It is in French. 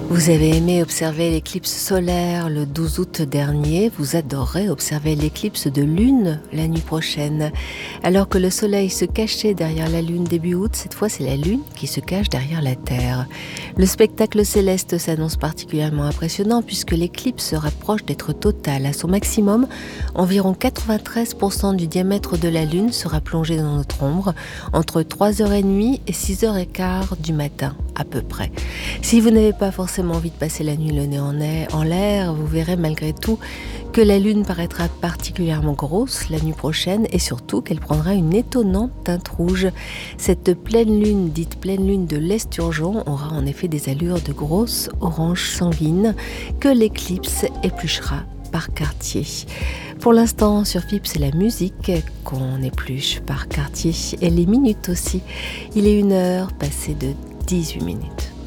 Vous avez aimé observer l'éclipse solaire le 12 août dernier, vous adorerez observer l'éclipse de lune la nuit prochaine. Alors que le soleil se cachait derrière la lune début août, cette fois c'est la lune qui se cache derrière la Terre. Le spectacle céleste s'annonce particulièrement impressionnant puisque l'éclipse se rapproche d'être totale. À son maximum, environ 93% du diamètre de la lune sera plongé dans notre ombre entre 3h30 et 6h15 du matin à peu près. Si vous n'avez pas forcément envie de passer la nuit le nez en l'air, vous verrez malgré tout que la lune paraîtra particulièrement grosse la nuit prochaine et surtout qu'elle prendra une étonnante teinte rouge. Cette pleine lune, dite pleine lune de l'Esturgeon, aura en effet des allures de grosse orange sanguine que l'éclipse épluchera par quartier. Pour l'instant, sur FIP, c'est la musique qu'on épluche par quartier et les minutes aussi. Il est 1h passée de 18 minutes.